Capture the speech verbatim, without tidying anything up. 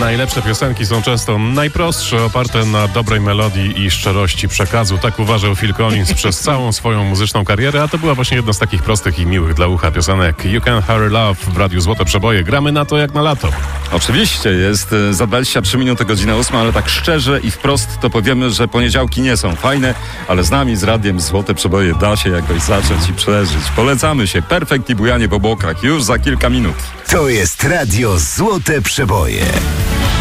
Najlepsze piosenki są często najprostsze, oparte na dobrej melodii i szczerości przekazu. Tak uważał Phil Collins przez całą swoją muzyczną karierę, a to była właśnie jedna z takich prostych i miłych dla ucha piosenek. You Can Hurry Love w Radiu Złote Przeboje. Gramy na to jak na lato. Oczywiście, jest za dwadzieścia trzy minuty, godzina ósma, ale tak szczerze i wprost to powiemy, że poniedziałki nie są fajne, ale z nami, z Radiem Złote Przeboje da się jakoś zacząć i przeżyć. Polecamy się. Perfekt i bujanie po bokach już za kilka minut. To jest Radio Złote Przeboje.